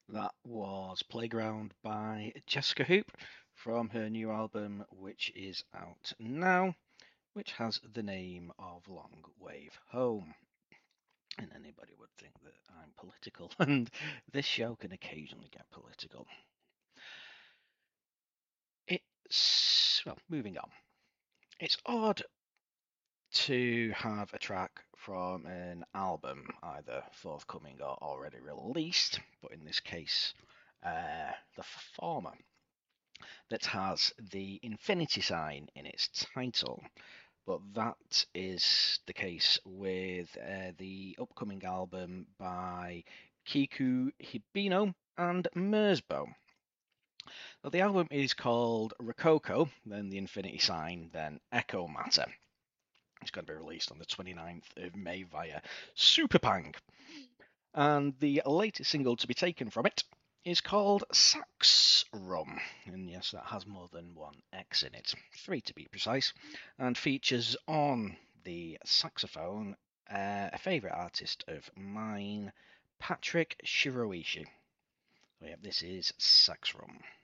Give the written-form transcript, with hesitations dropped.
That was Playground by Jessica Hoop from her new album, which is out now, which has the name of Long Wave Home. And anybody would think that I'm political, and this show can occasionally get political. Well, moving on. It's odd to have a track from an album either forthcoming or already released, but in this case, the former, that has the infinity sign in its title. But that is the case with the upcoming album by Kiku Hibino and Merzbow. Now, the album is called Rococo, then the infinity sign, then Echo Matter. It's going to be released on the 29th of May via Superpang. And the latest single to be taken from it is called Sax Rum. And yes, that has more than one X in it, 3 to be precise, and features on the saxophone a favourite artist of mine, Patrick Shiroishi. So yeah, this is Sax Rum.